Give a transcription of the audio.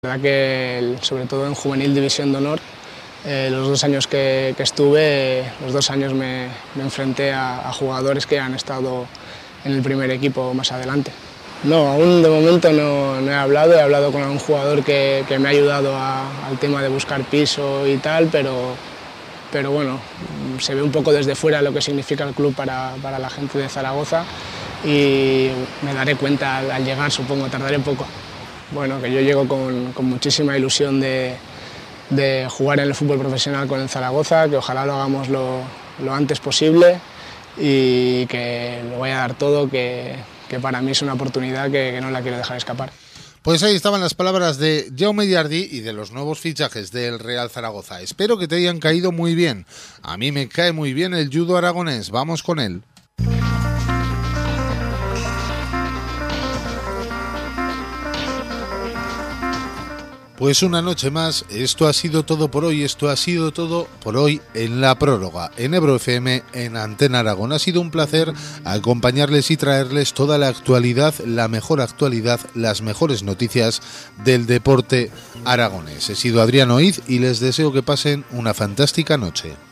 La verdad que, sobre todo en Juvenil División de Honor, los 2 años que estuve, los 2 años me enfrenté a jugadores que han estado en el primer equipo más adelante. No, aún de momento no he hablado con algún jugador que me ha ayudado al tema de buscar piso y tal, pero bueno, se ve un poco desde fuera lo que significa el club para la gente de Zaragoza y me daré cuenta al llegar, supongo, tardaré poco. Bueno, que yo llego con muchísima ilusión de jugar en el fútbol profesional con el Zaragoza, que ojalá lo hagamos lo antes posible y que lo voy a dar todo, que para mí es una oportunidad que no la quiero dejar escapar. Pues ahí estaban las palabras de Jaume Llardí y de los nuevos fichajes del Real Zaragoza. Espero que te hayan caído muy bien. A mí me cae muy bien el judo aragonés. Vamos con él. Pues una noche más, esto ha sido todo por hoy, en La Próloga, en Ebro FM, en Antena Aragón. Ha sido un placer acompañarles y traerles toda la actualidad, la mejor actualidad, las mejores noticias del deporte aragonés. He sido Adrián Oiz y les deseo que pasen una fantástica noche.